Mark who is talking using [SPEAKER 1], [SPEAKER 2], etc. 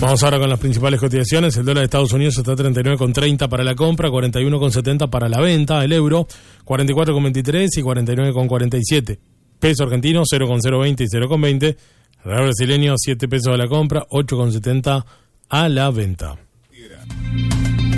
[SPEAKER 1] Vamos ahora con las principales cotizaciones. El dólar de Estados Unidos está a 39,30 para la compra, 41,70 para la venta. El euro, 44,23 y 49,47. Peso argentino, 0,020 y 0,20. Real brasileño, 7 pesos a la compra, 8,70 a la venta.